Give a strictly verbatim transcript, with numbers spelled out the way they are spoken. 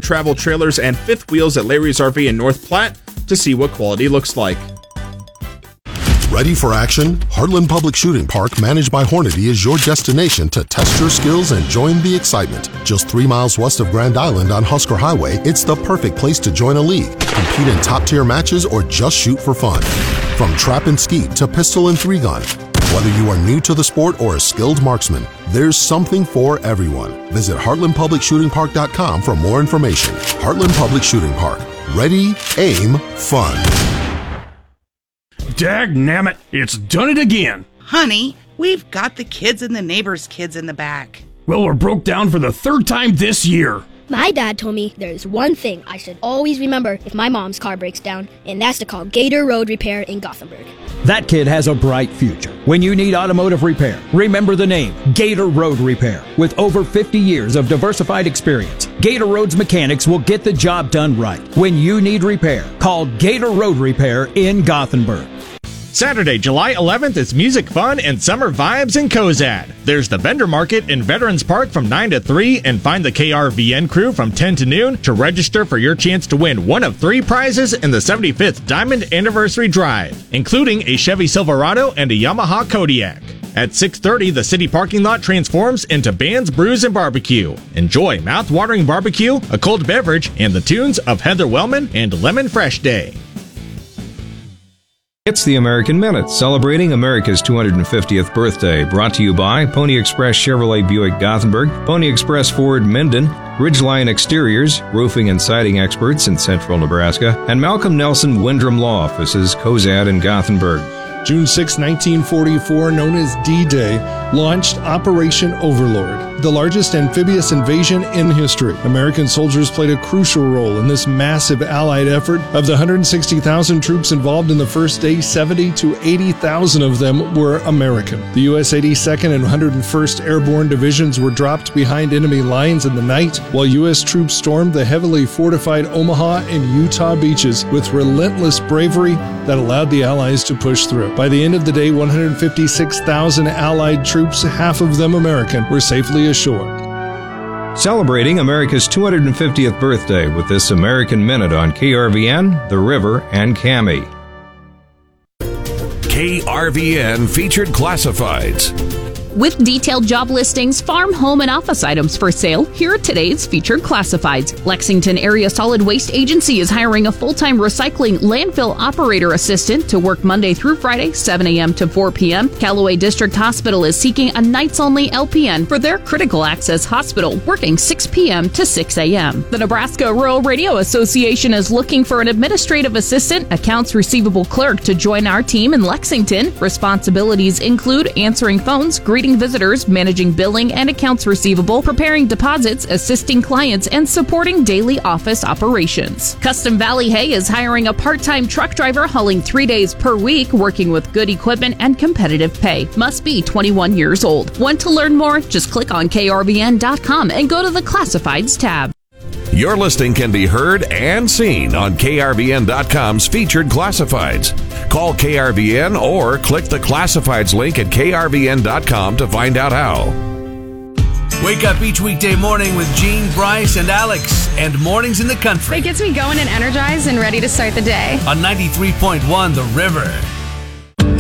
travel trailers and fifth wheels at Larry's R V in North Platte to see what quality looks like. Ready for action? Heartland Public Shooting Park, managed by Hornady, is your destination to test your skills and join the excitement. Just three miles west of Grand Island on Husker Highway, it's the perfect place to join a league, compete in top-tier matches, or just shoot for fun. From trap and skeet to pistol and three-gun, whether you are new to the sport or a skilled marksman, there's something for everyone. Visit heartland public shooting park dot com for more information. Heartland Public Shooting Park. Ready, aim, fun. Dagnammit, it's done it again. Honey, we've got the kids and the neighbors' kids in the back. Well, we're broke down for the third time this year. My dad told me there's one thing I should always remember if my mom's car breaks down, and that's to call Gator Road Repair in Gothenburg. That kid has a bright future. When you need automotive repair, remember the name Gator Road Repair. With over fifty years of diversified experience, Gator Road's mechanics will get the job done right. When you need repair, call Gator Road Repair in Gothenburg. Saturday, July eleventh is music, fun, and summer vibes in Cozad. There's the vendor market in Veterans Park from nine to three, and find the K R V N crew from ten to noon to register for your chance to win one of three prizes in the seventy-fifth Diamond Anniversary Drive, including a Chevy Silverado and a Yamaha Kodiak. At six thirty, the city parking lot transforms into Bands, Brews, and Barbecue. Enjoy mouth-watering barbecue, a cold beverage, and the tunes of Heather Wellman and Lemon Fresh Day. It's the American Minute, celebrating America's two hundred fiftieth birthday, brought to you by Pony Express Chevrolet Buick Gothenburg, Pony Express Ford Minden, Ridgeline Exteriors, roofing and siding experts in central Nebraska, and Malcolm Nelson Windrum Law Offices, Cozad and Gothenburg. June sixth, nineteen forty-four, known as D-Day, launched Operation Overlord, the largest amphibious invasion in history. American soldiers played a crucial role in this massive Allied effort. Of the one hundred sixty thousand troops involved in the first day, seventy to eighty thousand of them were American. The U S eighty-second and one hundred first Airborne Divisions were dropped behind enemy lines in the night, while U S troops stormed the heavily fortified Omaha and Utah beaches with relentless bravery that allowed the Allies to push through. By the end of the day, one hundred fifty-six thousand Allied troops, half of them American, were safely ashore. Celebrating America's two hundred fiftieth birthday with this American Minute on K R V N, The River, and Cami. K R V N Featured Classifieds. With detailed job listings, farm, home, and office items for sale, here are today's featured classifieds. Lexington Area Solid Waste Agency is hiring a full-time recycling landfill operator assistant to work Monday through Friday, seven a.m. to four p.m. Callaway District Hospital is seeking a nights-only L P N for their critical access hospital, working six p.m. to six a.m. The Nebraska Rural Radio Association is looking for an administrative assistant, accounts receivable clerk to join our team in Lexington. Responsibilities include answering phones, greeting visitors, managing billing and accounts receivable, preparing deposits, assisting clients, and supporting daily office operations. Custom Valley Hay is hiring a part-time truck driver hauling three days per week, working with good equipment and competitive pay. Must be twenty-one years old. Want to learn more? Just click on K R V N dot com and go to the Classifieds tab. Your listing can be heard and seen on K R V N dot com's Featured Classifieds. Call K R V N or click the Classifieds link at K R V N dot com to find out how. Wake up each weekday morning with Gene, Bryce, and Alex, and Mornings in the Country. It gets me going and energized and ready to start the day. On ninety-three point one The River.